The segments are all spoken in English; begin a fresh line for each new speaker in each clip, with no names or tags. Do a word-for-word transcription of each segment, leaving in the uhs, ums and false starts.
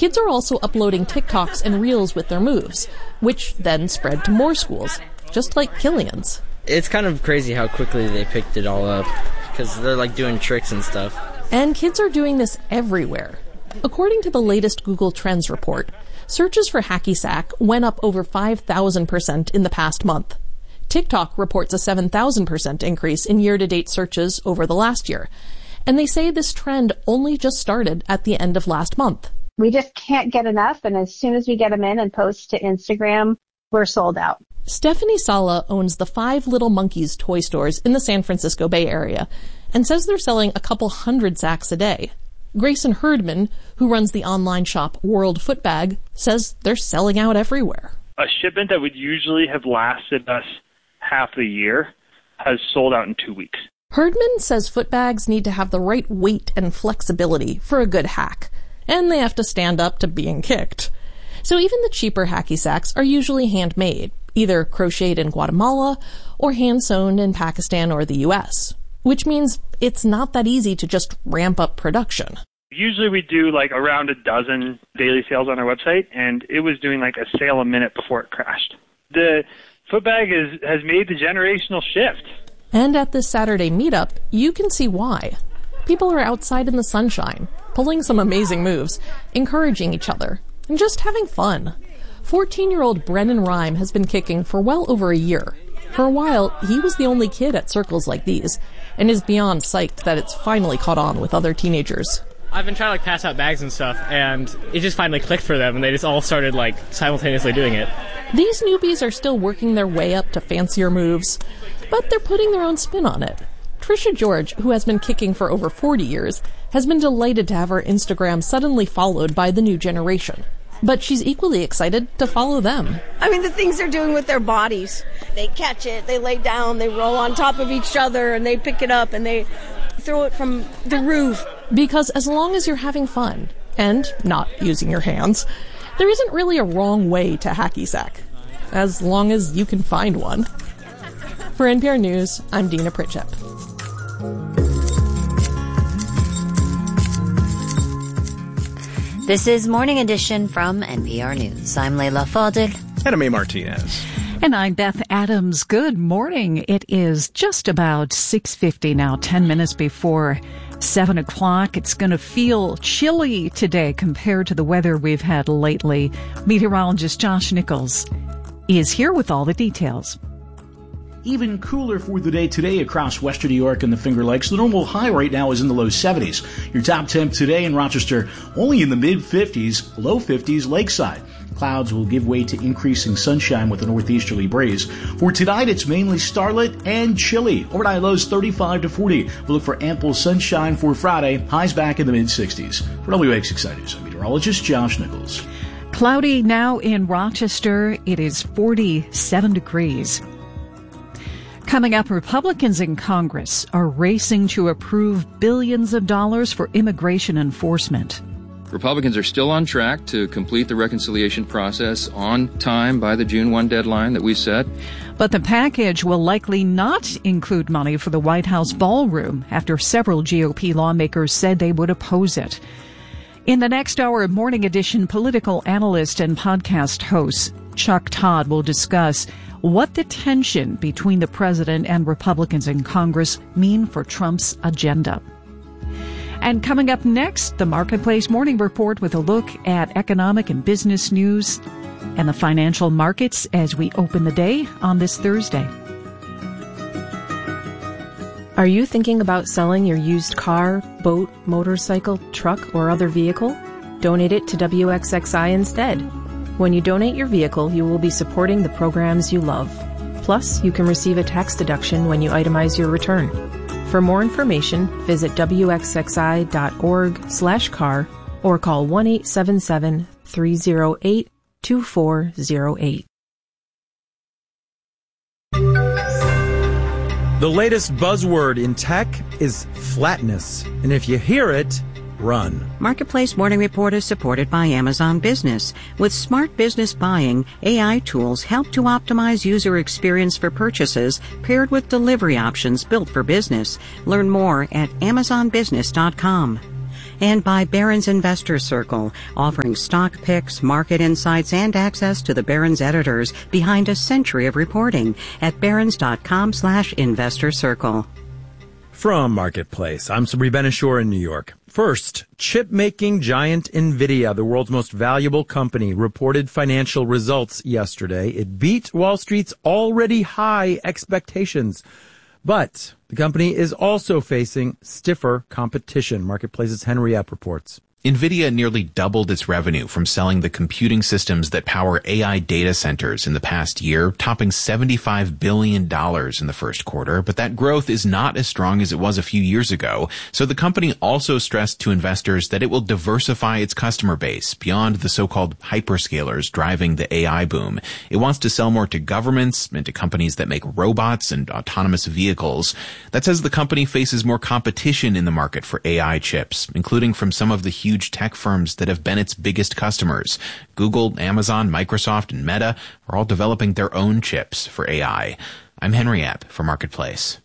Kids are also uploading TikToks and Reels with their moves, which then spread to more schools, just like Killian's.
It's kind of crazy how quickly they picked it all up, because they're like doing tricks and stuff.
And kids are doing this everywhere. According to the latest Google Trends report, searches for hacky sack went up over five thousand percent in the past month. TikTok reports a seven thousand percent increase in year-to-date searches over the last year. And they say this trend only just started at the end of last month.
We just can't get enough, and as soon as we get them in and post to Instagram, we're sold out.
Stephanie Sala owns the Five Little Monkeys toy stores in the San Francisco Bay Area and says they're selling a couple hundred sacks a day. Grayson Herdman, who runs the online shop World Footbag, says they're selling out everywhere.
A shipment that would usually have lasted us half the year has sold out in two weeks.
Herdman says footbags need to have the right weight and flexibility for a good hack, and they have to stand up to being kicked. So even the cheaper hacky sacks are usually handmade, either crocheted in Guatemala or hand-sewn in Pakistan or the U S, which means it's not that easy to just ramp up production.
Usually we do like around a dozen daily sales on our website, and it was doing like a sale a minute before it crashed. The footbag is, has made the generational shift.
And at this Saturday meetup, you can see why. People are outside in the sunshine, pulling some amazing moves, encouraging each other, and just having fun. fourteen-year-old Brennan Rhyme has been kicking for well over a year. For a while, he was the only kid at circles like these, and is beyond psyched that it's finally caught on with other teenagers.
I've been trying to like pass out bags and stuff, and it just finally clicked for them, and they just all started like simultaneously doing it.
These newbies are still working their way up to fancier moves, but they're putting their own spin on it. Trisha George, who has been kicking for over forty years, has been delighted to have her Instagram suddenly followed by the new generation. But she's equally excited to follow them.
I mean, the things they're doing with their bodies. They catch it, they lay down, they roll on top of each other, and they pick it up, and they throw it from the roof.
Because as long as you're having fun, and not using your hands, there isn't really a wrong way to hacky sack. As long as you can find one. For N P R News, I'm Dina Pritchett.
This is Morning Edition from N P R News. I'm Leila Fadel.
And I'm A. Martinez.
And I'm Beth Adams. Good morning. It is just about six fifty now, ten minutes before seven o'clock. It's going to feel chilly today compared to the weather we've had lately. Meteorologist Josh Nichols is here with all the details.
Even cooler for the day today across western New York and the Finger Lakes. The normal high right now is in the low seventies. Your top temp today in Rochester only in the mid fifties, low fifties lakeside. Clouds will give way to increasing sunshine with a northeasterly breeze. For tonight, it's mainly starlit and chilly. Overnight lows thirty-five to forty. We'll look for ample sunshine for Friday. Highs back in the mid sixties. For W X six News, I'm meteorologist Josh Nichols.
Cloudy now in Rochester. It is forty-seven degrees. Coming up, Republicans in Congress are racing to approve billions of dollars for immigration enforcement.
Republicans are still on track to complete the reconciliation process on time by the June first deadline that we set.
But the package will likely not include money for the White House ballroom after several G O P lawmakers said they would oppose it. In the next hour of Morning Edition, political analyst and podcast host Chuck Todd will discuss what the tension between the president and Republicans in Congress mean for Trump's agenda. And coming up next, the Marketplace Morning Report with a look at economic and business news and the financial markets as we open the day on this Thursday.
Are you thinking about selling your used car, boat, motorcycle, truck, or other vehicle? Donate it to W X X I instead. When you donate your vehicle, you will be supporting the programs you love. Plus, you can receive a tax deduction when you itemize your return. For more information, visit W X X I dot org slash car or call one eight seven seven, three oh eight, two four oh eight.
The latest buzzword in tech is flatness. And if you hear it, run.
Marketplace Morning Report is supported by Amazon Business. With smart business buying, A I tools help to optimize user experience for purchases paired with delivery options built for business. Learn more at amazon business dot com. And by Barron's Investor Circle, offering stock picks, market insights, and access to the Barron's editors behind a century of reporting at barrons.com slash investor circle.
From Marketplace, I'm Sabri Benishore in New York. First, chip-making giant NVIDIA, the world's most valuable company, reported financial results yesterday. It beat Wall Street's already high expectations. But the company is also facing stiffer competition. Marketplace's Henry Epp reports.
NVIDIA nearly doubled its revenue from selling the computing systems that power A I data centers in the past year, topping seventy-five billion dollars in the first quarter. But that growth is not as strong as it was a few years ago. So the company also stressed to investors that it will diversify its customer base beyond the so-called hyperscalers driving the A I boom. It wants to sell more to governments and to companies that make robots and autonomous vehicles. That says the company faces more competition in the market for A I chips, including from some of the huge Huge tech firms that have been its biggest customers. Google, Amazon, Microsoft, and Meta are all developing their own chips for A I. I'm Henry Epp for Marketplace.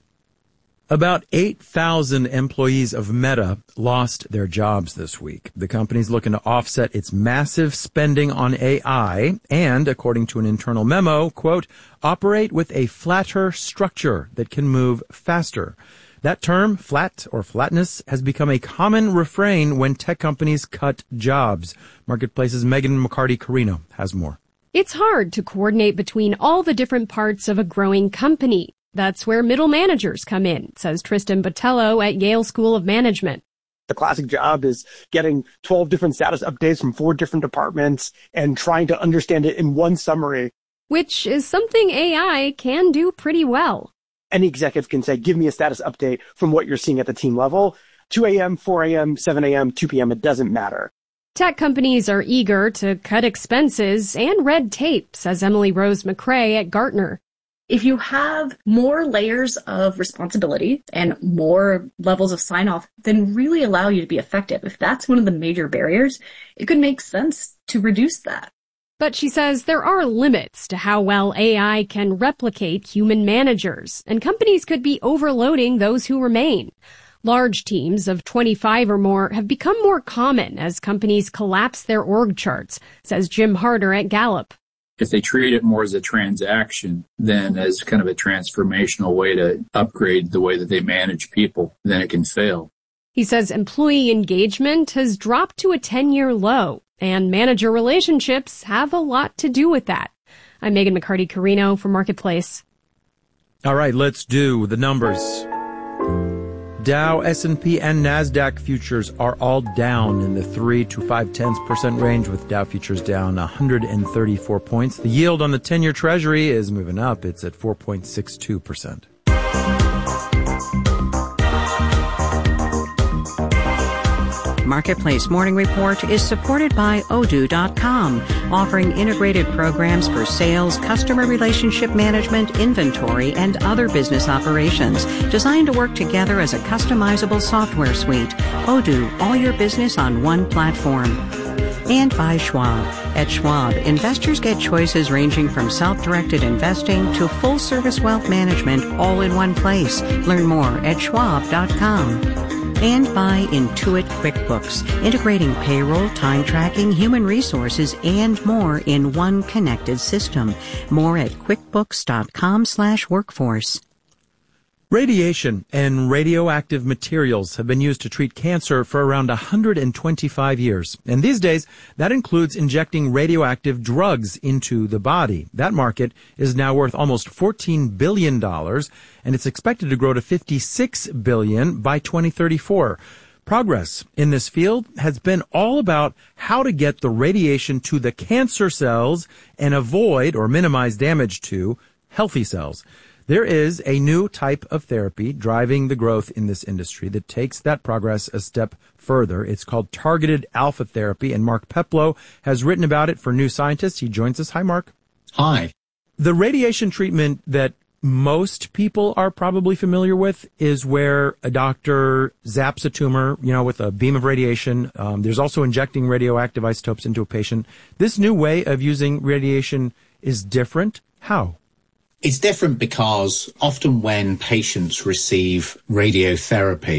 About eight thousand employees of Meta lost their jobs this week. The company's looking to offset its massive spending on A I and, according to an internal memo, quote, operate with a flatter structure that can move faster. That term, flat or flatness, has become a common refrain when tech companies cut jobs. Marketplace's Megan McCarty-Carino has more.
It's hard to coordinate between all the different parts of a growing company. That's where middle managers come in, says Tristan Botello at Yale School of Management.
The classic job is getting twelve different status updates from four different departments and trying to understand it in one summary.
Which is something A I can do pretty well.
Any executive can say, give me a status update from what you're seeing at the team level. two a.m., four a.m., seven a.m., two p.m., it doesn't matter.
Tech companies are eager to cut expenses and red tape, says Emily Rose McCrae at Gartner.
If you have more layers of responsibility and more levels of sign-off, then really allow you to be effective. If that's one of the major barriers, it could make sense to reduce that.
But she says there are limits to how well A I can replicate human managers, and companies could be overloading those who remain. Large teams of twenty-five or more have become more common as companies collapse their org charts, says Jim Harder at Gallup.
If they treat it more as a transaction than as kind of a transformational way to upgrade the way that they manage people, then it can fail.
He says employee engagement has dropped to a ten-year low, and manager relationships have a lot to do with that. I'm Megan McCarty-Carino for Marketplace.
All right, let's do the numbers. Dow, S and P, and NASDAQ futures are all down in the three to five tenths percent range, with Dow futures down one hundred thirty-four points. The yield on the ten-year Treasury is moving up. It's at four point six two percent.
Marketplace Morning Report is supported by Odoo dot com, offering integrated programs for sales, customer relationship management, inventory, and other business operations, designed to work together as a customizable software suite. Odoo, all your business on one platform. And by Schwab. At Schwab, investors get choices ranging from self-directed investing to full-service wealth management all in one place. Learn more at schwab dot com. And by Intuit QuickBooks, integrating payroll, time tracking, human resources, and more in one connected system. More at quickbooks dot com slash workforce.
Radiation and radioactive materials have been used to treat cancer for around one hundred twenty-five years. And these days, that includes injecting radioactive drugs into the body. That market is now worth almost fourteen billion dollars, and it's expected to grow to fifty-six billion dollars by twenty thirty-four. Progress in this field has been all about how to get the radiation to the cancer cells and avoid or minimize damage to healthy cells. There is a new type of therapy driving the growth in this industry that takes that progress a step further. It's called targeted alpha therapy, and Mark Peplow has written about it for New Scientist. He joins us. Hi, Mark.
Hi.
The radiation treatment that most people are probably familiar with is where a doctor zaps a tumor, you know, with a beam of radiation. Um, there's also injecting radioactive isotopes into a patient. This new way of using radiation is different. How?
It's different because often when patients receive radiotherapy,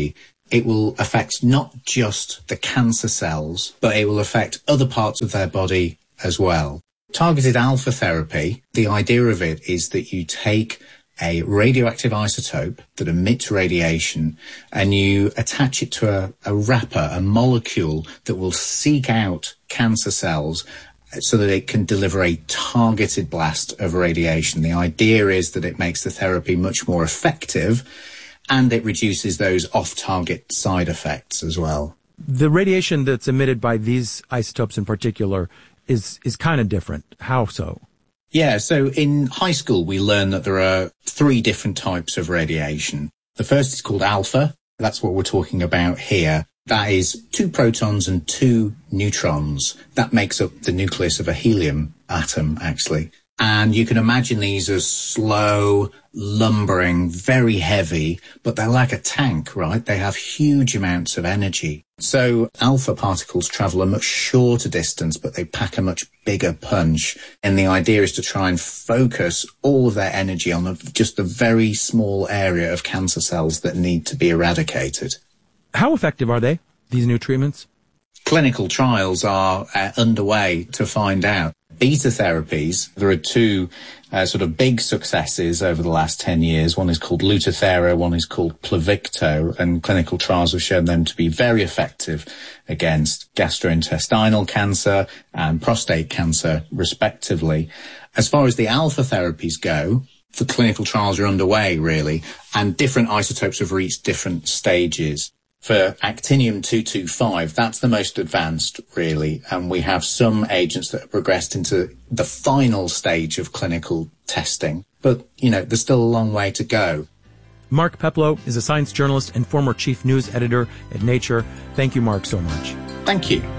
it will affect not just the cancer cells, but it will affect other parts of their body as well. Targeted alpha therapy, the idea of it is that you take a radioactive isotope that emits radiation and you attach it to a, a wrapper, a molecule that will seek out cancer cells so that it can deliver a targeted blast of radiation. The idea is that it makes the therapy much more effective and it reduces those off-target side effects as well.
The radiation that's emitted by these isotopes in particular is is kind of different. How so?
Yeah, so in high school we learn that there are three different types of radiation. The first is called alpha. That's what we're talking about here. That is two protons and two neutrons. That makes up the nucleus of a helium atom, actually. And you can imagine these as slow, lumbering, very heavy, but they're like a tank, right? They have huge amounts of energy. So alpha particles travel a much shorter distance, but they pack a much bigger punch. And the idea is to try and focus all of their energy on just a very small area of cancer cells that need to be eradicated.
How effective are they, these new treatments?
Clinical trials are uh, underway to find out. Beta therapies, there are two uh, sort of big successes over the last ten years. One is called Lutathera, one is called Pluvicto, and clinical trials have shown them to be very effective against gastrointestinal cancer and prostate cancer, respectively. As far as the alpha therapies go, the clinical trials are underway, really, and different isotopes have reached different stages. For actinium two twenty-five, that's the most advanced, really, and we have some agents that have progressed into the final stage of clinical testing. But, you know, there's still a long way to go.
Mark Peplow is a science journalist and former chief news editor at Nature. Thank you, Mark, so much.
Thank you.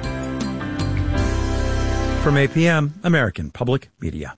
From A P M, American Public Media.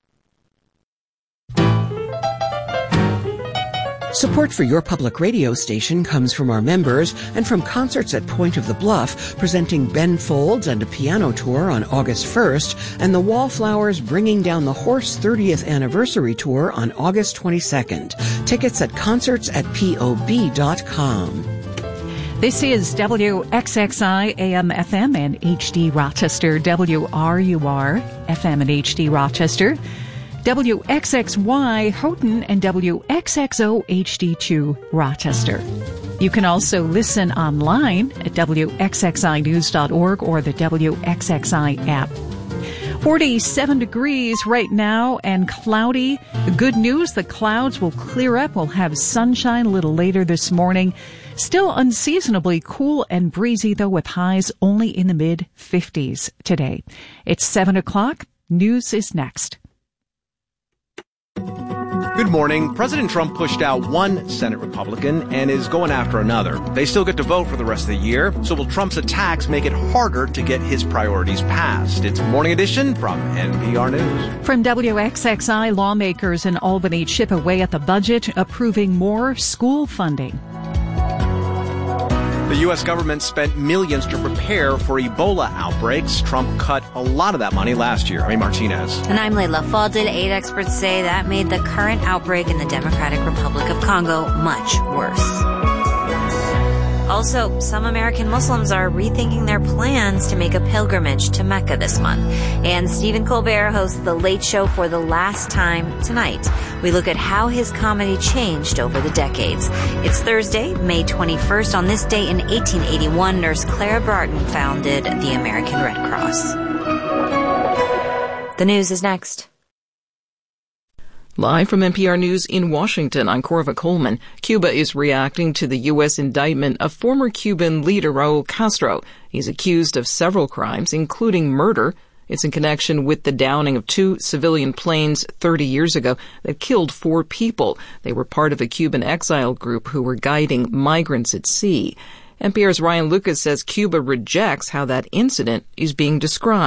Support for your public radio station comes from our members and from Concerts at Point of the Bluff, presenting Ben Folds and a piano tour on August first, and the Wallflowers Bringing Down the Horse thirtieth Anniversary Tour on August twenty-second. Tickets at concerts at P O B dot com.
This is W X X I A M F M and H D Rochester, W R U R F M and H D Rochester, W X X Y Houghton, and W X X O H D two Rochester. You can also listen online at W X X I news dot org or the W X X I app. forty-seven degrees right now and cloudy. The good news, the clouds will clear up. We'll have sunshine a little later this morning. Still unseasonably cool and breezy, though, with highs only in the mid fifties today. It's seven o'clock. News is next.
Good morning. President Trump pushed out one Senate Republican and is going after another. They still get to vote for the rest of the year, so will Trump's attacks make it harder to get his priorities passed? It's Morning Edition from N P R News.
From W X X I, lawmakers in Albany chip away at the budget, approving more school funding.
The U S government spent millions to prepare for Ebola outbreaks. Trump cut a lot of that money last year. Amy Martinez.
And I'm Leila Fadel. Aid experts say that made the current outbreak in the Democratic Republic of Congo much worse. Also, some American Muslims are rethinking their plans to make a pilgrimage to Mecca this month. And Stephen Colbert hosts The Late Show for the last time tonight. We look at how his comedy changed over the decades. It's Thursday, May twenty-first. On this day in eighteen eighty-one, Nurse Clara Barton founded the American Red Cross. The news is next.
Live from N P R News in Washington, I'm Corva Coleman. Cuba is reacting to the U S indictment of former Cuban leader Raul Castro. He's accused of several crimes, including murder. It's in connection with the downing of two civilian planes thirty years ago that killed four people. They were part of a Cuban exile group who were guiding migrants at sea. N P R's Ryan Lucas says Cuba rejects how that incident is being described.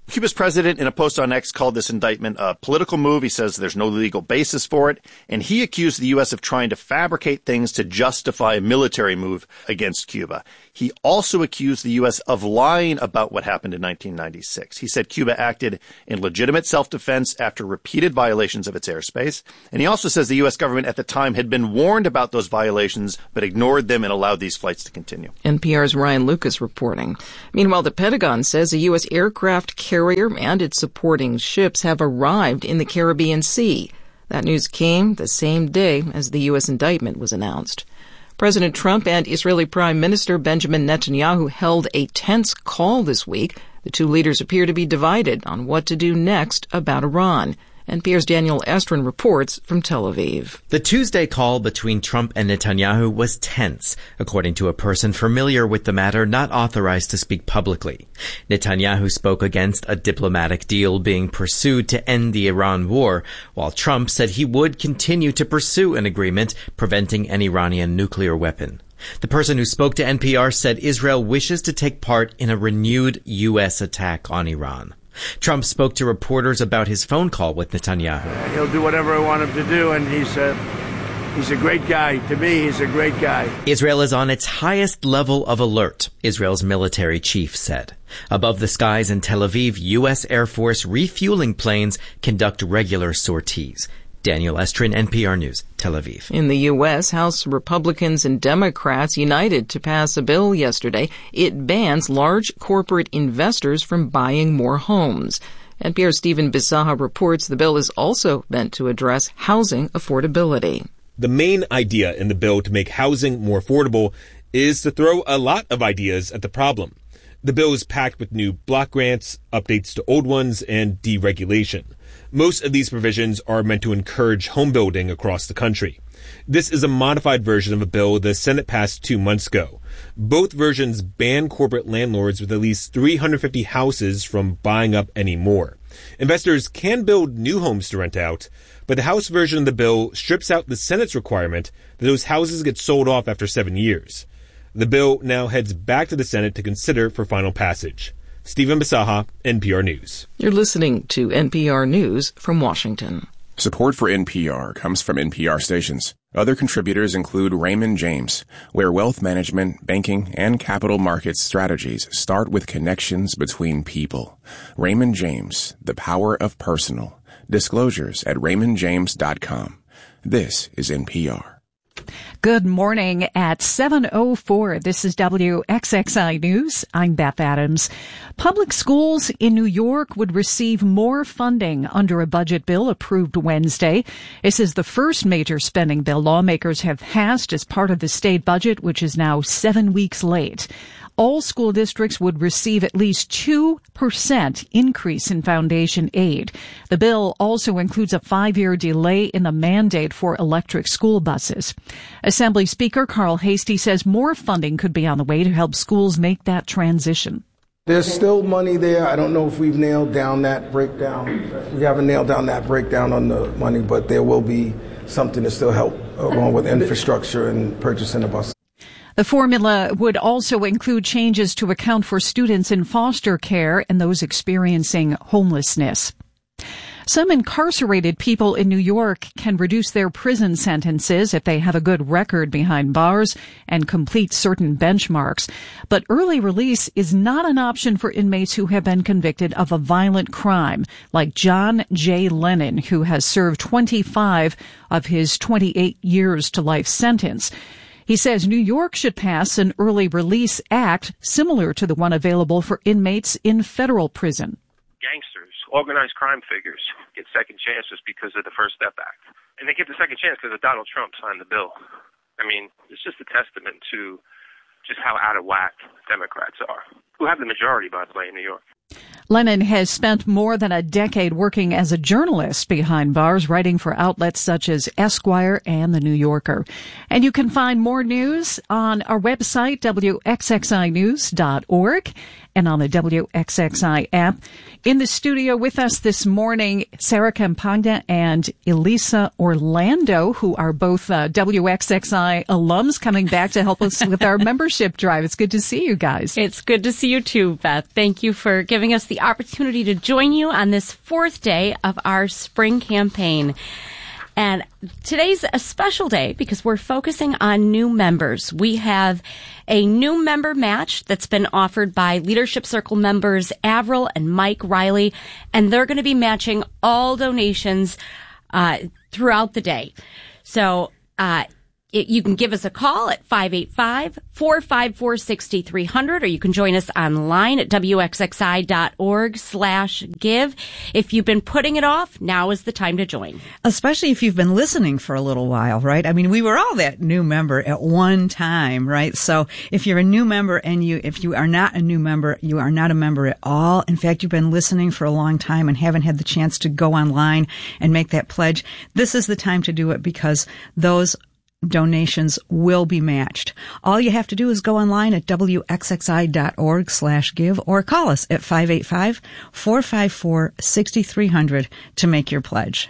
Cuba's president, in a post on X, called this indictment a political move. He says there's no legal basis for it. And he accused the U S of trying to fabricate things to justify a military move against Cuba. He also accused the U S of lying about what happened in nineteen ninety-six. He said Cuba acted in legitimate self-defense after repeated violations of its airspace. And he also says the U S government at the time had been warned about those violations, but ignored them and allowed these flights to continue.
N P R's Ryan Lucas reporting. Meanwhile, the Pentagon says a U S aircraft carrier and its supporting ships have arrived in the Caribbean Sea. That news came the same day as the U S indictment was announced. President Trump and Israeli Prime Minister Benjamin Netanyahu held a tense call this week. The two leaders appear to be divided on what to do next about Iran. N P R's Daniel Estrin reports from Tel Aviv.
The Tuesday call between Trump and Netanyahu was tense, according to a person familiar with the matter not authorized to speak publicly. Netanyahu spoke against a diplomatic deal being pursued to end the Iran war, while Trump said he would continue to pursue an agreement preventing an Iranian nuclear weapon. The person who spoke to N P R said Israel wishes to take part in a renewed U S attack on Iran. Trump spoke to reporters about his phone call with Netanyahu.
He'll do whatever I want him to do, and he's a, he's a great guy. To me, he's a great guy.
Israel is on its highest level of alert, Israel's military chief said. Above the skies in Tel Aviv, U S Air Force refueling planes conduct regular sorties. Daniel Estrin, N P R News, Tel Aviv.
In the U S, House Republicans and Democrats united to pass a bill yesterday. It bans large corporate investors from buying more homes. N P R's Stephen Bisaha reports the bill is also meant to address housing affordability.
The main idea in the bill to make housing more affordable is to throw a lot of ideas at the problem. The bill is packed with new block grants, updates to old ones, and deregulation. Most of these provisions are meant to encourage home building across the country. This is a modified version of a bill the Senate passed two months ago. Both versions ban corporate landlords with at least three hundred fifty houses from buying up any more. Investors can build new homes to rent out, but the House version of the bill strips out the Senate's requirement that those houses get sold off after seven years. The bill now heads back to the Senate to consider for final passage. Stephen Bisaha, N P R News.
You're listening to N P R News from Washington.
Support for N P R comes from N P R stations. Other contributors include Raymond James, where wealth management, banking, and capital markets strategies start with connections between people. Raymond James, the power of personal. Disclosures at raymond james dot com. This is N P R.
Good morning at seven oh four. This is W X X I News. I'm Beth Adams. Public schools in New York would receive more funding under a budget bill approved Wednesday. This is the first major spending bill lawmakers have passed as part of the state budget, which is now seven weeks late. All school districts would receive at least two percent increase in foundation aid. The bill also includes a five-year delay in the mandate for electric school buses. Assembly Speaker Carl Heastie says more funding could be on the way to help schools make that transition.
There's still money there. I don't know if we've nailed down that breakdown. We haven't nailed down that breakdown on the money, but there will be something to still help along with infrastructure and purchasing a bus.
The formula would also include changes to account for students in foster care and those experiencing homelessness. Some incarcerated people in New York can reduce their prison sentences if they have a good record behind bars and complete certain benchmarks. But early release is not an option for inmates who have been convicted of a violent crime, like John J. Lennon, who has served twenty-five of his twenty-eight years to life sentence. He says New York should pass an early release act similar to the one available for inmates in federal prison.
Gangsters, organized crime figures get second chances because of the First Step Act. And they get the second chance because Donald Trump signed the bill. I mean, it's just a testament to just how out of whack Democrats are, who have the majority, by the way, in New York.
Lennon has spent more than a decade working as a journalist behind bars, writing for outlets such as Esquire and The New Yorker. And you can find more news on our website, W X X I news dot org, and on the W X X I app. In the studio with us this morning, Sarah Campagna and Elisa Orlando, who are both uh, W X X I alums coming back to help us with our membership drive. It's good to see you guys.
It's good to see
to you too, Beth. Thank you for giving us the opportunity to join you on this fourth day of our spring campaign. And today's a special day because we're focusing on new members. We have a new member match that's been offered by Leadership Circle members Avril and Mike Riley, and they're going to be matching all donations uh, throughout the day. So uh It, you can give us a call at five eight five, four five four, six three zero zero, or you can join us online at W X X I dot org slash give. If you've been putting it off, now is the time to join.
Especially if you've been listening for a little while, right? I mean, we were all that new member at one time, right? So if you're a new member and you, if you are not a new member, you are not a member at all. In fact, you've been listening for a long time and haven't had the chance to go online and make that pledge. This is the time to do it because those donations will be matched. All you have to do is go online at W X X I dot org slash give or call us at five eight five, four five four, six three zero zero to make your pledge.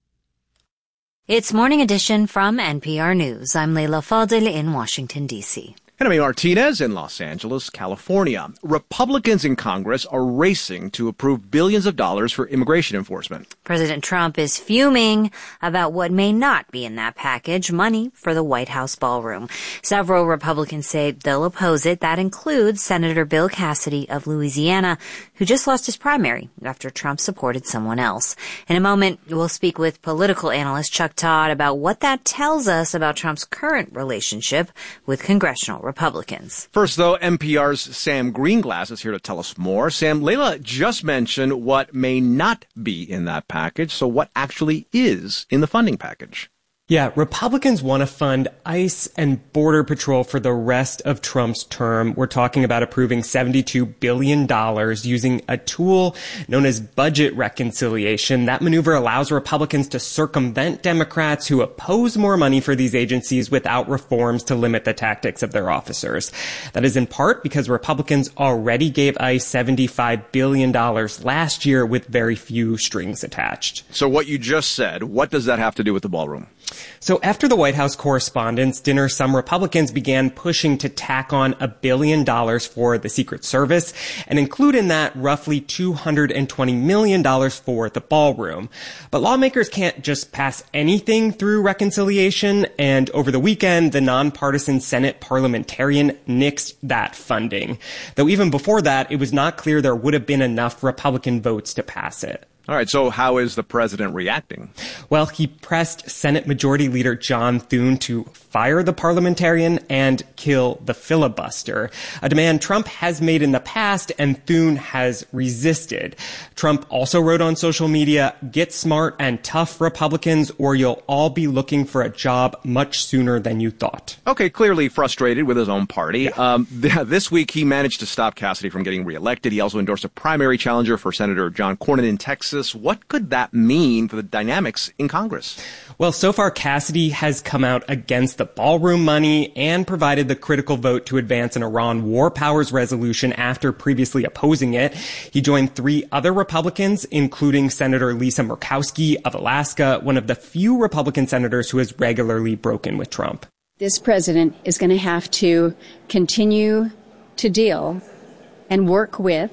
It's Morning Edition from N P R News. I'm Leila Fadel in Washington, D C
And I'm Martinez in Los Angeles, California. Republicans in Congress are racing to approve billions of dollars for immigration enforcement.
President Trump is fuming about what may not be in that package, money for the White House ballroom. Several Republicans say they'll oppose it. That includes Senator Bill Cassidy of Louisiana, who just lost his primary after Trump supported someone else. In a moment, we'll speak with political analyst Chuck Todd about what that tells us about Trump's current relationship with congressional Republicans.
First, though, N P R's Sam Greenglass is here to tell us more. Sam, Leila just mentioned what may not be in that package. So what actually is in the funding package?
Yeah, Republicans want to fund ICE and Border Patrol for the rest of Trump's term. We're talking about approving seventy-two billion dollars using a tool known as budget reconciliation. That maneuver allows Republicans to circumvent Democrats who oppose more money for these agencies without reforms to limit the tactics of their officers. That is in part because Republicans already gave ICE seventy-five billion dollars last year with very few strings attached.
So what you just said, what does that have to do with the ballroom?
So after the White House Correspondents' Dinner, some Republicans began pushing to tack on a billion dollars for the Secret Service and include in that roughly two hundred twenty million dollars for the ballroom. But lawmakers can't just pass anything through reconciliation, and over the weekend, the nonpartisan Senate parliamentarian nixed that funding. Though even before that, it was not clear there would have been enough Republican votes to pass it.
All right, so how is the president reacting?
Well, he pressed Senate Majority Leader John Thune to fire the parliamentarian and kill the filibuster, a demand Trump has made in the past and Thune has resisted. Trump also wrote on social media, "Get smart and tough, Republicans, or you'll all be looking for a job much sooner than you thought."
Okay, clearly frustrated with his own party. Um, th- this week, he managed to stop Cassidy from getting reelected. He also endorsed a primary challenger for Senator John Cornyn in Texas. What could that mean for the dynamics in Congress?
Well, so far, Cassidy has come out against the ballroom money and provided the critical vote to advance an Iran war powers resolution after previously opposing it. He joined three other Republicans, including Senator Lisa Murkowski of Alaska, one of the few Republican senators who has regularly broken with Trump.
This president is going to have to continue to deal and work with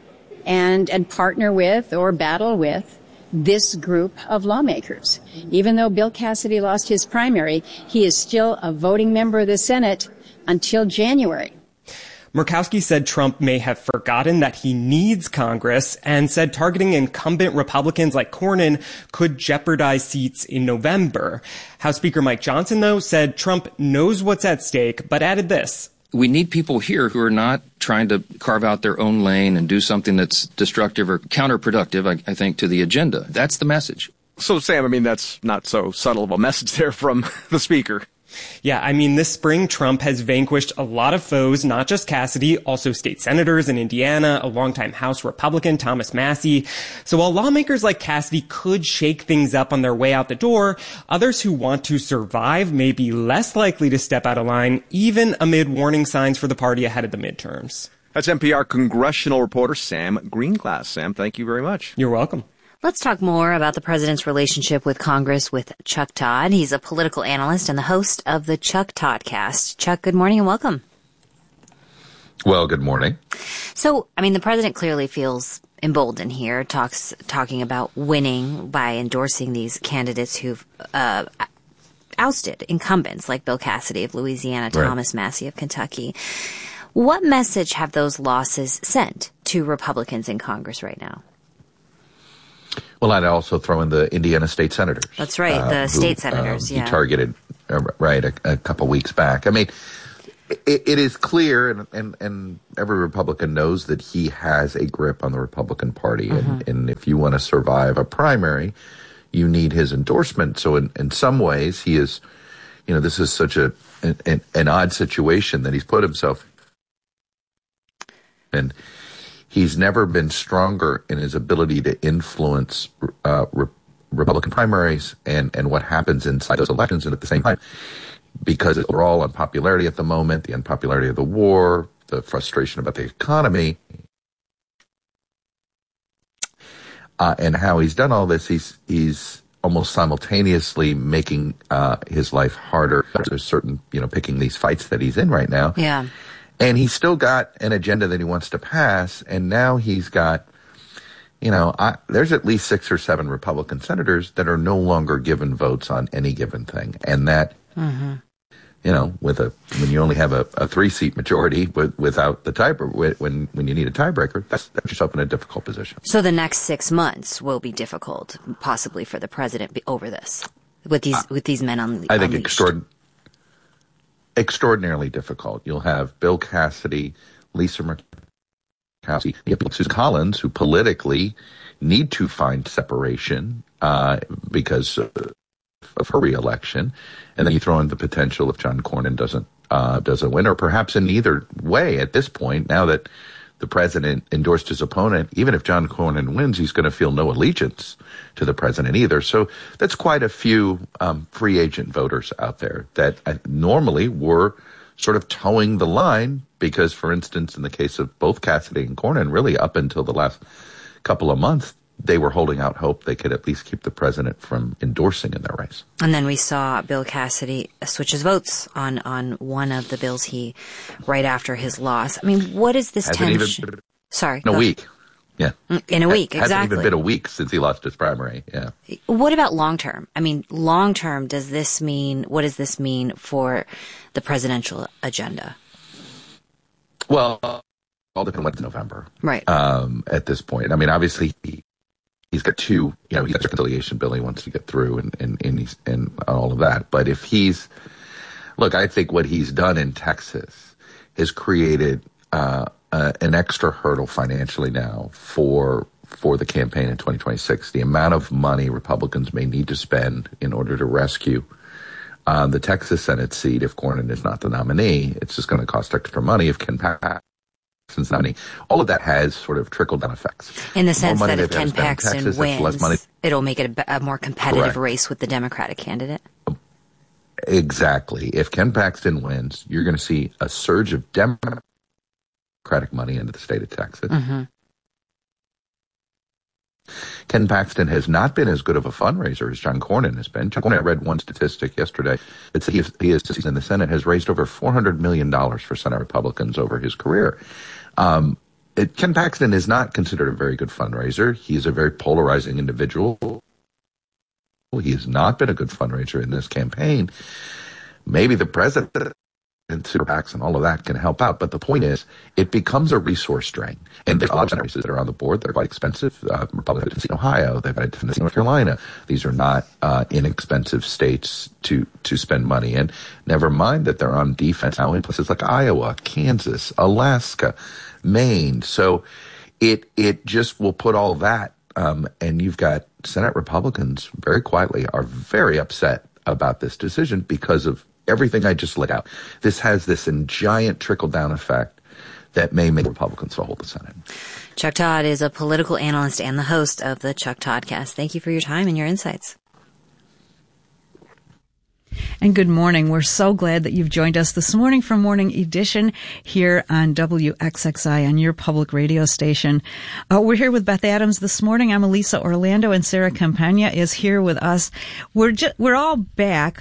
and and partner with or battle with this group of lawmakers. Even though Bill Cassidy lost his primary, he is still a voting member of the Senate until January.
Murkowski said Trump may have forgotten that he needs Congress and said targeting incumbent Republicans like Cornyn could jeopardize seats in November. House Speaker Mike Johnson, though, said Trump knows what's at stake, but added this.
We need people here who are not trying to carve out their own lane and do something that's destructive or counterproductive, I, I think, to the agenda. That's the message.
So, Sam, I mean, that's not so subtle of a message there from the speaker.
Yeah, I mean, this spring, Trump has vanquished a lot of foes, not just Cassidy, also state senators in Indiana, a longtime House Republican, Thomas Massie. So while lawmakers like Cassidy could shake things up on their way out the door, others who want to survive may be less likely to step out of line, even amid warning signs for the party ahead of the midterms.
That's N P R congressional reporter Sam Greenglass. Sam, thank you very much.
You're welcome.
Let's talk more about the president's relationship with Congress with Chuck Todd. He's a political analyst and the host of the Chuck Todd Cast. Chuck, good morning and welcome.
Well, good morning.
So, I mean, the president clearly feels emboldened here, talks talking about winning by endorsing these candidates who've uh, ousted incumbents like Bill Cassidy of Louisiana,
Right.
Thomas Massie of Kentucky. What message have those losses sent to Republicans in Congress right now?
Well, I'd also throw in the Indiana state senators.
That's right,
uh,
the
who,
state senators,
um,
yeah.
He targeted, uh, right, a, a couple weeks back. I mean, it, it is clear, and, and, and every Republican knows that he has a grip on the Republican Party.
Mm-hmm.
And, and if you want to survive a primary, you need his endorsement. So in, in some ways, he is, you know, this is such a an, an odd situation that he's put himself in. He's never been stronger in his ability to influence uh, re- Republican primaries and, and what happens inside those elections. And at the same time, because we're all on popularity at the moment, the unpopularity of the war, the frustration about the economy, uh, and how he's done all this, he's he's almost simultaneously making uh, his life harder. There's certain, you know, picking these fights that he's in right now.
Yeah.
And he's still got an agenda that he wants to pass, and now he's got, you know, I, there's at least six or seven Republican senators that are no longer given votes on any given thing. And that,
Mm-hmm.
you know, with a, when you only have a, a three-seat majority with, without the tiebreaker, when, when you need a tiebreaker, that's, that's yourself in a difficult position.
So the next six months will be difficult, possibly for the president over this, with these with these men on.
I think
unleashed.
extraordinary. Extraordinarily difficult. You'll have Bill Cassidy, Lisa Murkowski, Susan Collins, who politically need to find separation uh, because of her reelection, and then you throw in the potential if John Cornyn doesn't uh, doesn't win, or perhaps in either way at this point. Now that the president endorsed his opponent, even if John Cornyn wins, he's going to feel no allegiance to the president either. So that's quite a few um, free agent voters out there that uh, normally were sort of towing the line because, for instance, in the case of both Cassidy and Cornyn, really up until the last couple of months, they were holding out hope they could at least keep the president from endorsing in their race.
And then we saw Bill Cassidy switch his votes on, on one of the bills he, right after his loss. I mean, what is this
Hasn't
tension?
even been
Sorry.
in a
go
week. Yeah.
In a week,
It hasn't
exactly.
even been a week since he lost his primary. Yeah.
What about long term? I mean, long term, does this mean, what does this mean for the presidential agenda?
Well, all depends on what's November.
Right.
Um, at this point. I mean, obviously, he, he's got two, you know, he's got a reconciliation bill he wants to get through and, and, and, he's, and all of that. But if he's, look, I think what he's done in Texas has created uh, uh, an extra hurdle financially now for for the campaign in twenty twenty-six. The amount of money Republicans may need to spend in order to rescue uh, the Texas Senate seat if Cornyn is not the nominee. It's just going to cost extra money if Ken Paxton's nominee. All of that has sort of trickle-down effects.
In the sense
More money
that if
they've had
Ken
to spend in
Paxton
Texas, that's less money.
wins, it'll make it a, a more competitive
Correct.
race with the Democratic candidate?
Exactly. If Ken Paxton wins, you're going to see a surge of Democratic money into the state of Texas.
Mm-hmm.
Ken Paxton has not been as good of a fundraiser as John Cornyn has been. John Cornyn, I read one statistic yesterday that said he is, he is since he's in the Senate, has raised over four hundred million dollars for Senate Republicans over his career. Um, it, Ken Paxton is not considered a very good fundraiser. He's a very polarizing individual. He has not been a good fundraiser in this campaign. Maybe the president and super PACs and all of that can help out. But the point is, it becomes a resource drain. And there's a lot of races that are on the board. They're quite expensive. Uh, Republicans in Ohio, they've got in North Carolina. These are not uh, inexpensive states to, to spend money in. Never mind that they're on defense now in places like Iowa, Kansas, Alaska, Maine. So it it just will put all that. Um, and you've got Senate Republicans very quietly are very upset about this decision because of everything I just laid out. This has this giant trickle-down effect that may make Republicans hold the Senate.
Chuck Todd is a political analyst and the host of the Chuck Toddcast. Thank you for your time and your insights.
And good morning. We're so glad that you've joined us this morning for Morning Edition here on W X X I on your public radio station. Uh, we're here with Beth Adams this morning. I'm Elisa Orlando, and Sarah Campagna is here with us. We're ju- we're all back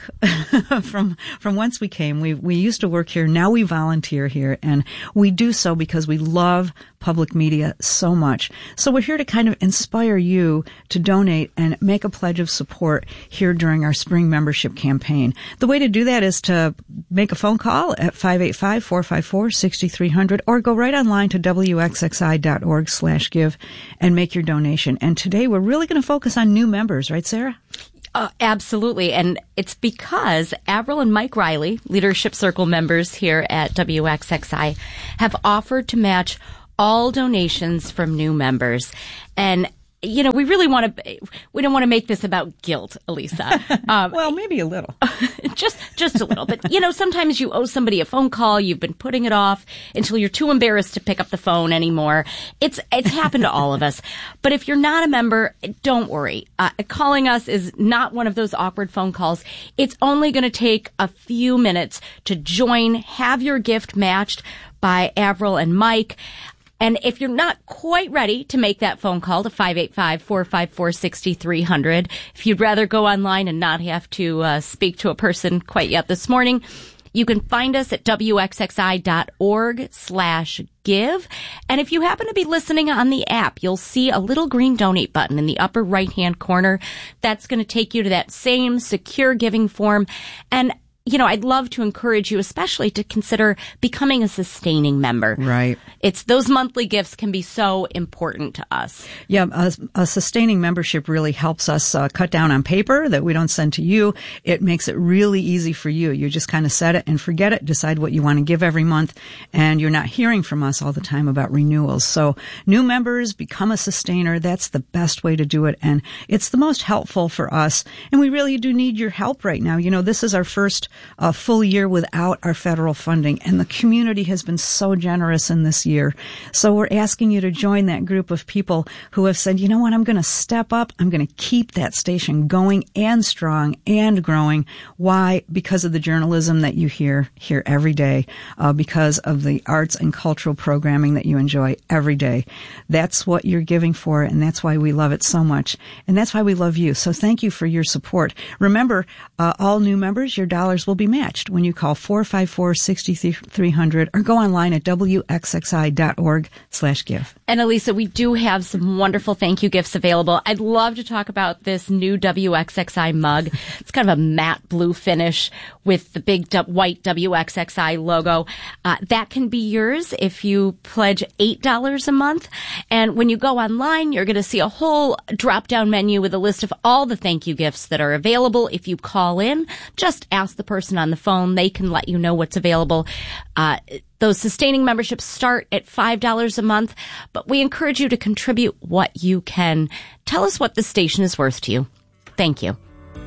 from from whence we came. We we used to work here. Now we volunteer here, and we do so because we love public media so much. So we're here to kind of inspire you to donate and make a pledge of support here during our spring membership campaign. The way to do that is to make a phone call at five eight five, four five four, six three zero zero or go right online to W X X I dot org slash give and make your donation. And today we're really going to focus on new members, right, Sarah?
Uh, absolutely. And it's because Avril and Mike Riley, Leadership Circle members here at W X X I, have offered to match all donations from new members. And, you know, we really want to, we don't want to make this about guilt, Elisa.
Um, well, maybe a little.
just, just a little. But, you know, sometimes you owe somebody a phone call. You've been putting it off until you're too embarrassed to pick up the phone anymore. It's, it's happened to all of us. But if you're not a member, don't worry. Uh, calling us is not one of those awkward phone calls. It's only going to take a few minutes to join, have your gift matched by Avril and Mike. And if you're not quite ready to make that phone call to five eight five, four five four, six three zero zero, if you'd rather go online and not have to uh, speak to a person quite yet this morning, you can find us at W X X I dot org slash give. And if you happen to be listening on the app, you'll see a little green donate button in the upper right-hand corner. That's going to take you to that same secure giving form. And you know, I'd love to encourage you especially to consider becoming a sustaining member.
Right.
It's those monthly gifts can be so important to us.
Yeah, a, a sustaining membership really helps us uh, cut down on paper that we don't send to you. It makes it really easy for you. You just kind of set it and forget it, decide what you want to give every month, and you're not hearing from us all the time about renewals. So new members, become a sustainer. That's the best way to do it, and it's the most helpful for us. And we really do need your help right now. You know, this is our first a full year without our federal funding, and the community has been so generous in this year. So we're asking you to join that group of people who have said, you know what, I'm going to step up. I'm going to keep that station going and strong and growing. Why? Because of the journalism that you hear here every day, uh, because of the arts and cultural programming that you enjoy every day. That's what you're giving for, and that's why we love it so much. And that's why we love you. So thank you for your support. Remember, uh, all new members, your dollars will be matched when you call four five four, six three zero zero or go online at W X X I dot org slash give.
And Elisa, we do have some wonderful thank you gifts available. I'd love to talk about this new W X X I mug. It's kind of a matte blue finish with the big du- white W X X I logo. Uh, that can be yours if you pledge eight dollars a month. And when you go online, you're going to see a whole drop-down menu with a list of all the thank you gifts that are available. If you call in, just ask the person on the phone. They can let you know what's available. Uh, those sustaining memberships start at five dollars a month, but we encourage you to contribute what you can. Tell us what the station is worth to you. Thank you.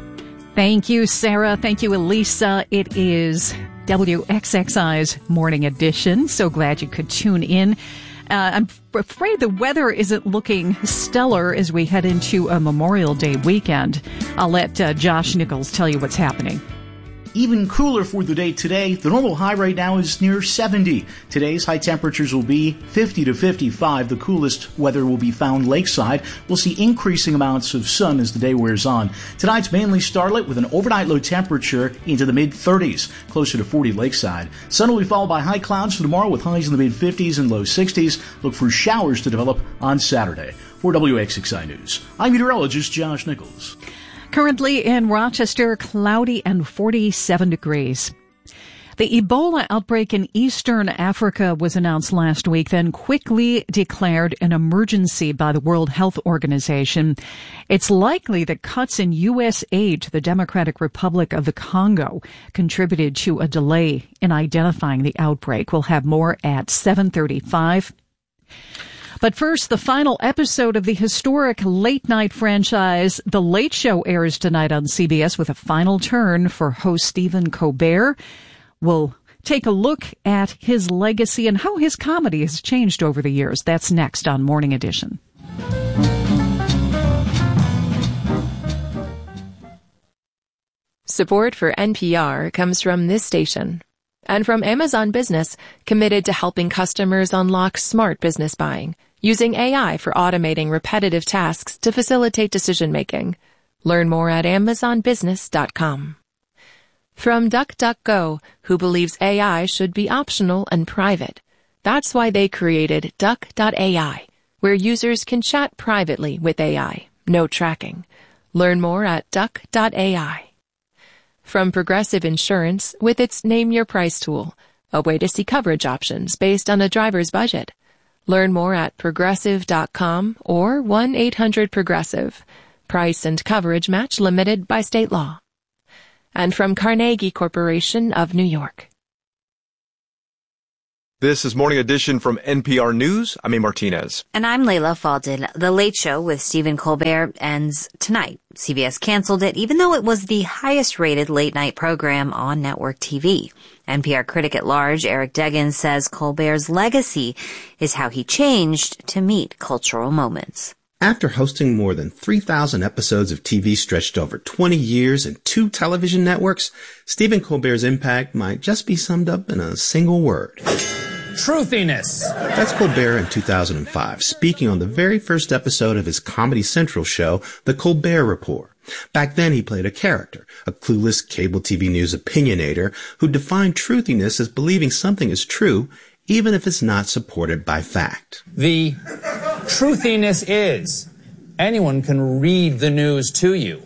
Thank you, Sarah. Thank you, Elisa. It is W X X I's Morning Edition. So glad you could tune in. Uh, I'm afraid the weather isn't looking stellar as we head into a Memorial Day weekend. I'll let uh, Josh Nichols tell you what's happening.
Even cooler for the day today. The normal high right now is near seventy. Today's high temperatures will be fifty to fifty-five. The coolest weather will be found lakeside. We'll see increasing amounts of sun as the day wears on. Tonight's mainly starlit with an overnight low temperature into the mid thirties, closer to forty lakeside. Sun will be followed by high clouds for tomorrow with highs in the mid fifties and low sixties. Look for showers to develop on Saturday. For W X X I News, I'm meteorologist Josh Nichols.
Currently in Rochester, cloudy and forty-seven degrees. The Ebola outbreak in eastern Africa was announced last week, then quickly declared an emergency by the World Health Organization. It's likely that cuts in U S aid to the Democratic Republic of the Congo contributed to a delay in identifying the outbreak. We'll have more at seven thirty-five. But first, the final episode of the historic late-night franchise, The Late Show, airs tonight on C B S with a final turn for host Stephen Colbert. We'll take a look at his legacy and how his comedy has changed over the years. That's next on Morning Edition.
Support for N P R comes from this station and from Amazon Business, committed to helping customers unlock smart business buying, using A I for automating repetitive tasks to facilitate decision-making. Learn more at amazon business dot com. From DuckDuckGo, who believes A I should be optional and private. That's why they created Duck dot A I, where users can chat privately with A I. No tracking. Learn more at Duck dot A I. From Progressive Insurance with its Name Your Price tool, a way to see coverage options based on a driver's budget. Learn more at progressive dot com or one eight hundred progressive. Price and coverage match limited by state law. And from Carnegie Corporation of New York.
This is Morning Edition from N P R News. I'm A. Martinez.
And I'm Layla Falden. The Late Show with Stephen Colbert ends tonight. C B S canceled it, even though it was the highest-rated late-night program on network T V. N P R critic-at-large Eric Deggans says Colbert's legacy is how he changed to meet cultural moments.
After hosting more than three thousand episodes of T V stretched over twenty years and two television networks, Stephen Colbert's impact might just be summed up in a single word.
Truthiness.
That's Colbert in two thousand five, speaking on the very first episode of his Comedy Central show, The Colbert Report. Back then he played a character, a clueless cable T V news opinionator who defined truthiness as believing something is true, even if it's not supported by fact.
The truthiness is anyone can read the news to you.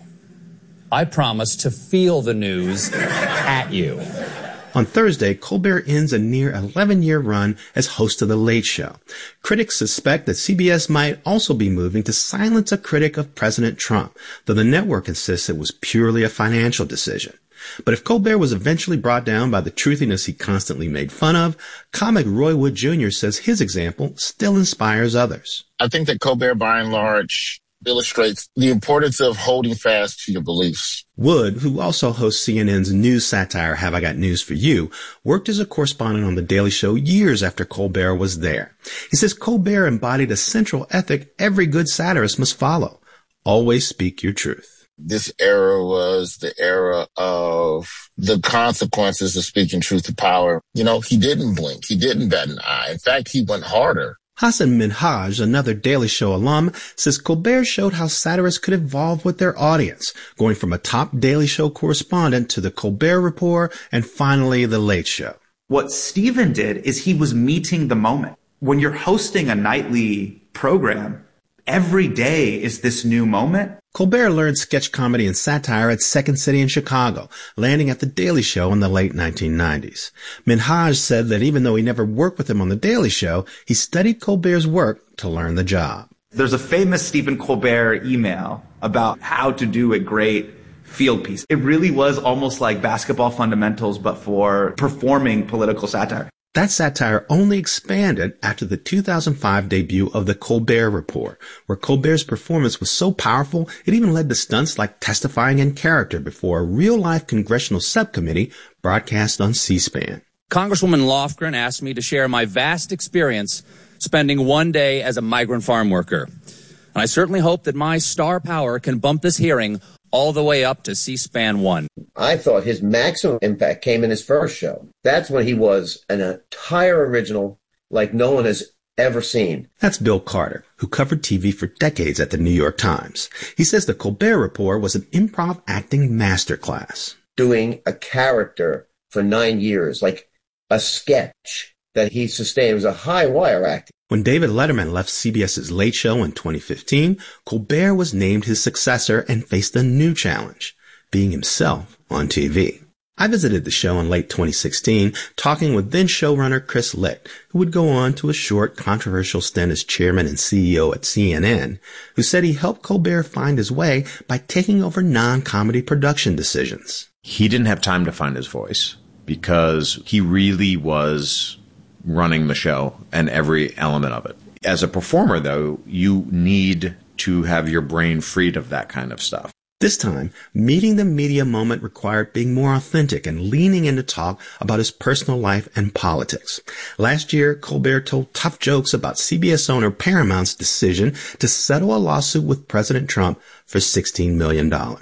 I promise to feel the news at you.
On Thursday, Colbert ends a near eleven-year run as host of The Late Show. Critics suspect that C B S might also be moving to silence a critic of President Trump, though the network insists it was purely a financial decision. But if Colbert was eventually brought down by the truthiness he constantly made fun of, comic Roy Wood Junior says his example still inspires others.
I think that Colbert, by and large, illustrates the importance of holding fast to your beliefs.
Wood, who also hosts C N N's news satire Have I Got News for You, worked as a correspondent on The Daily Show years after Colbert was there. He says Colbert embodied a central ethic every good satirist must follow. Always speak your truth.
This era was the era of the consequences of speaking truth to power. You know, he didn't blink. He didn't bat an eye. In fact, he went harder.
Hassan Minhaj, another Daily Show alum, says Colbert showed how satirists could evolve with their audience, going from a top Daily Show correspondent to the Colbert Report and finally The Late Show.
What Stephen did is he was meeting the moment. When you're hosting a nightly program, every day is this new moment.
Colbert learned sketch comedy and satire at Second City in Chicago, landing at The Daily Show in the late nineteen nineties. Minhaj said that even though he never worked with him on The Daily Show, he studied Colbert's work to learn the job.
There's a famous Stephen Colbert email about how to do a great field piece. It really was almost like basketball fundamentals, but for performing political satire.
That satire only expanded after the two thousand five debut of The Colbert Report, where Colbert's performance was so powerful it even led to stunts like testifying in character before a real-life congressional subcommittee broadcast on C-SPAN.
Congresswoman Lofgren asked me to share my vast experience spending one day as a migrant farm worker. And I certainly hope that my star power can bump this hearing all the way up to C-SPAN one.
I thought his maximum impact came in his first show. That's when he was an entire original like no one has ever seen.
That's Bill Carter, who covered T V for decades at the New York Times. He says the Colbert Report was an improv acting masterclass.
Doing a character for nine years, like a sketch that he sustained, was a high wire acting.
When David Letterman left CBS's Late Show in twenty fifteen, Colbert was named his successor and faced a new challenge, being himself on T V. I visited the show in late twenty sixteen, talking with then showrunner Chris Licht, who would go on to a short, controversial stint as chairman and C E O at C N N, who said he helped Colbert find his way by taking over non-comedy production decisions.
He didn't have time to find his voice because he really was running the show and every element of it. As a performer, though, you need to have your brain freed of that kind of stuff.
This time, meeting the media moment required being more authentic and leaning in to talk about his personal life and politics. Last year, Colbert told tough jokes about C B S owner Paramount's decision to settle a lawsuit with President Trump for sixteen million dollars.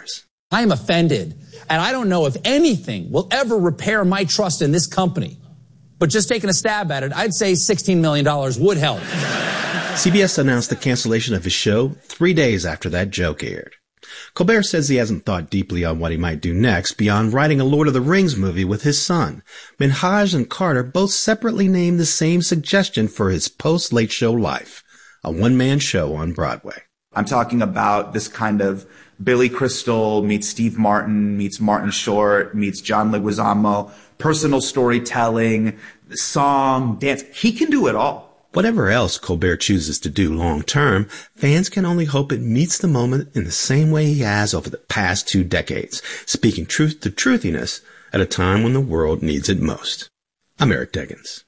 I am offended, and I don't know if anything will ever repair my trust in this company. But just taking a stab at it, I'd say sixteen million dollars would help.
C B S announced the cancellation of his show three days after that joke aired. Colbert says he hasn't thought deeply on what he might do next beyond writing a Lord of the Rings movie with his son. Minhaj and Carter both separately named the same suggestion for his post-Late Show life, a one-man show on Broadway.
I'm talking about this kind of Billy Crystal meets Steve Martin, meets Martin Short, meets John Leguizamo, personal storytelling, song, dance. He can do it all.
Whatever else Colbert chooses to do long term, fans can only hope it meets the moment in the same way he has over the past two decades, speaking truth to truthiness at a time when the world needs it most. I'm Eric Deggans.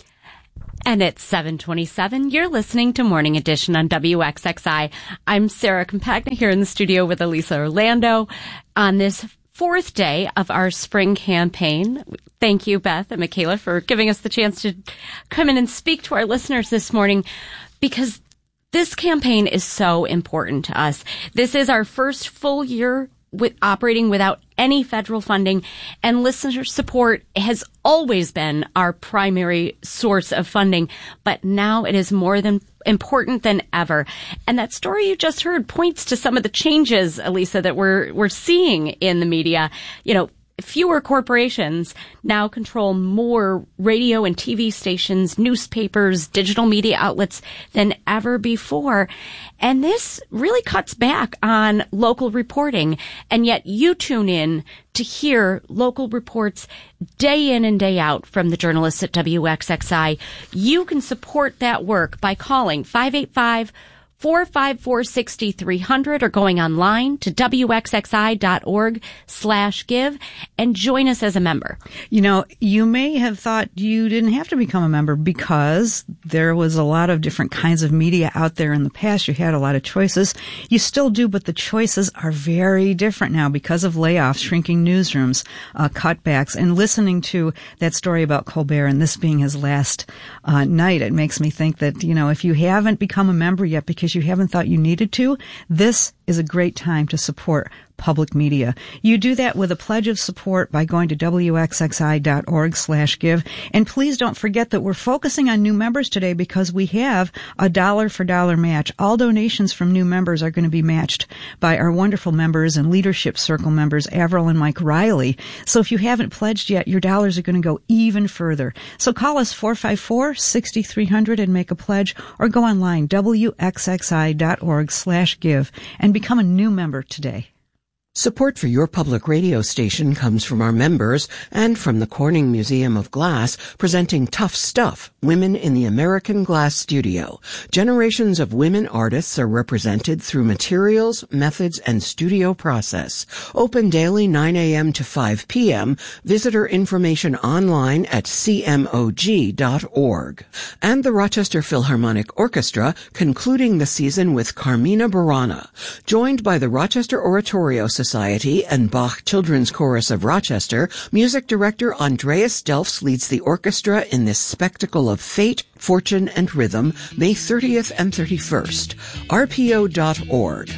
And it's seven twenty-seven. You're listening to Morning Edition on W X X I. I'm Sarah Compagna here in the studio with Elisa Orlando on this fourth day of our spring campaign. Thank you, Beth and Michaela, for giving us the chance to come in and speak to our listeners this morning, because this campaign is so important to us. This is our first full year with operating without any federal funding, and listener support has always been our primary source of funding, but now it is more than important than ever. And that story you just heard points to some of the changes, Elisa, that we're we're seeing in the media. You know, fewer corporations now control more radio and T V stations, newspapers, digital media outlets than ever before. And this really cuts back on local reporting. And yet you tune in to hear local reports day in and day out from the journalists at W X X I. You can support that work by calling five eight five, four five four, six three zero zero or going online to W X X I dot org slash give and join us as a member.
You know, you may have thought you didn't have to become a member because there was a lot of different kinds of media out there in the past. You had a lot of choices. You still do, but the choices are very different now because of layoffs, shrinking newsrooms, uh, cutbacks, and listening to that story about Colbert and this being his last uh, night. It makes me think that, you know, if you haven't become a member yet because you haven't thought you needed to, this is a great time to support public media. You do that with a pledge of support by going to W X X I dot org slash give. And please don't forget that we're focusing on new members today because we have a dollar for dollar match. All donations from new members are going to be matched by our wonderful members and Leadership Circle members, Avril and Mike Riley. So if you haven't pledged yet, your dollars are going to go even further. So call us four five four, six three zero zero and make a pledge, or go online, W X X I dot org slash give, and become a new member today.
Support for your public radio station comes from our members and from the Corning Museum of Glass, presenting Tough Stuff, Women in the American Glass Studio. Generations of women artists are represented through materials, methods, and studio process. Open daily nine a.m. to five p.m. Visitor information online at C M O G dot org. And the Rochester Philharmonic Orchestra, concluding the season with Carmina Burana. Joined by the Rochester Oratorio Society and Bach Children's Chorus of Rochester, music director Andreas Delfs leads the orchestra in this spectacle of fate, fortune, and rhythm, May thirtieth and thirty-first. R P O dot org.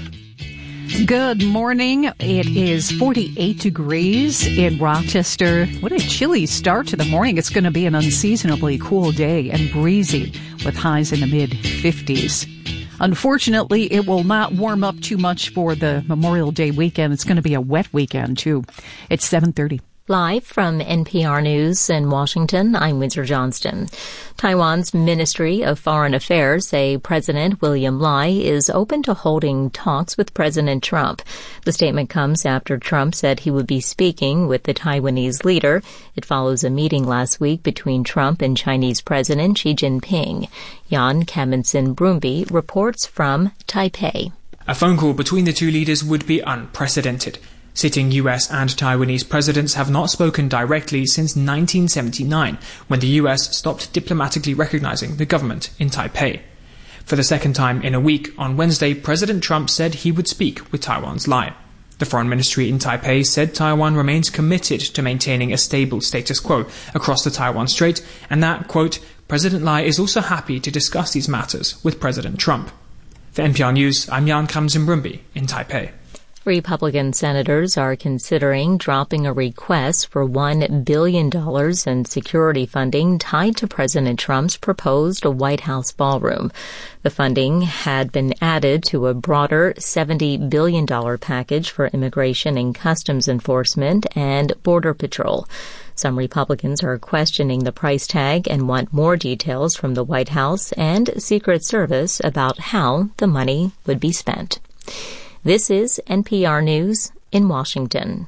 Good morning. It is forty-eight degrees in Rochester. What a chilly start to the morning. It's going to be an unseasonably cool day and breezy with highs in the mid fifties. Unfortunately, it will not warm up too much for the Memorial Day weekend. It's going to be a wet weekend, too. It's seven thirty.
Live from N P R News in Washington, I'm Windsor Johnston. Taiwan's Ministry of Foreign Affairs say President William Lai is open to holding talks with President Trump. The statement comes after Trump said he would be speaking with the Taiwanese leader. It follows a meeting last week between Trump and Chinese President Xi Jinping. Jan Kaminson-Brumby reports from Taipei.
A phone call between the two leaders would be unprecedented. Sitting U S and Taiwanese presidents have not spoken directly since nineteen seventy-nine, when the U S stopped diplomatically recognizing the government in Taipei. For the second time in a week, on Wednesday, President Trump said he would speak with Taiwan's Lai. The foreign ministry in Taipei said Taiwan remains committed to maintaining a stable status quo across the Taiwan Strait, and that, quote, President Lai is also happy to discuss these matters with President Trump. For N P R News, I'm Jan Kaminson-Brumby in Taipei.
Republican senators are considering dropping a request for one billion dollars in security funding tied to President Trump's proposed White House ballroom. The funding had been added to a broader seventy billion dollars package for immigration and customs enforcement and border patrol. Some Republicans are questioning the price tag and want more details from the White House and Secret Service about how the money would be spent. This is N P R News in Washington.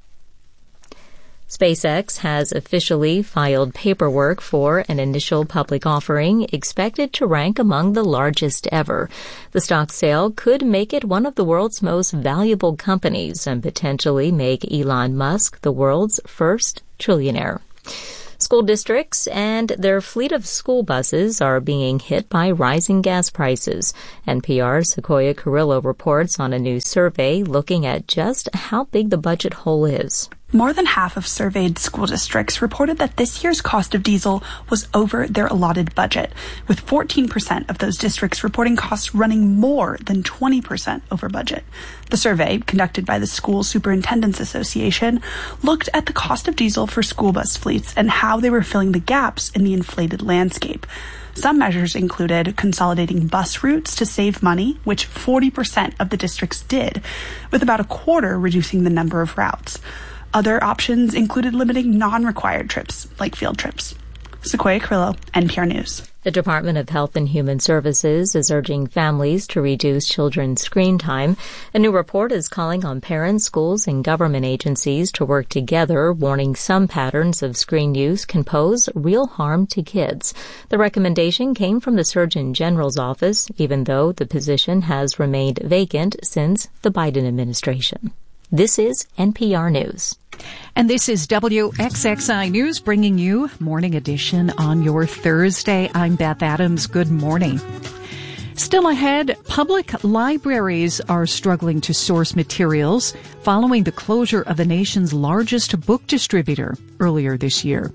SpaceX has officially filed paperwork for an initial public offering expected to rank among the largest ever. The stock sale could make it one of the world's most valuable companies and potentially make Elon Musk the world's first trillionaire. School districts and their fleet of school buses are being hit by rising gas prices. N P R's Sequoia Carrillo reports on a new survey looking at just how big the budget hole is.
More than half of surveyed school districts reported that this year's cost of diesel was over their allotted budget, with fourteen percent of those districts reporting costs running more than twenty percent over budget. The survey, conducted by the School Superintendents Association, looked at the cost of diesel for school bus fleets and how they were filling the gaps in the inflated landscape. Some measures included consolidating bus routes to save money, which forty percent of the districts did, with about a quarter reducing the number of routes. Other options included limiting non-required trips, like field trips. Sequoia Carrillo, N P R News.
The Department of Health and Human Services is urging families to reduce children's screen time. A new report is calling on parents, schools, and government agencies to work together, warning some patterns of screen use can pose real harm to kids. The recommendation came from the Surgeon General's office, even though the position has remained vacant since the Biden administration. This is N P R News.
And this is W X X I News bringing you Morning Edition on your Thursday. I'm Beth Adams. Good morning. Still ahead, public libraries are struggling to source materials following the closure of the nation's largest book distributor earlier this year.